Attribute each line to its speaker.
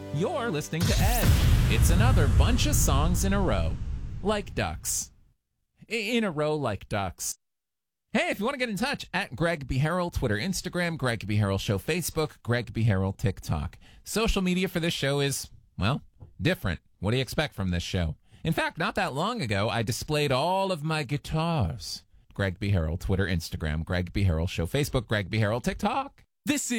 Speaker 1: You're listening to Ed. It's another bunch of songs in a row. Like ducks. In a row like ducks. Hey, if you want to get in touch, at Greg B. Harrell, Twitter, Instagram, Greg B. Harrell Show, Facebook, Greg B. Harrell, TikTok. Social media for this show is, well, different. What do you expect from this show? In fact, not that long ago, I displayed all of my guitars. Greg B. Harrell, Twitter, Instagram, Greg B. Harrell Show, Facebook, Greg B. Harrell, TikTok. This is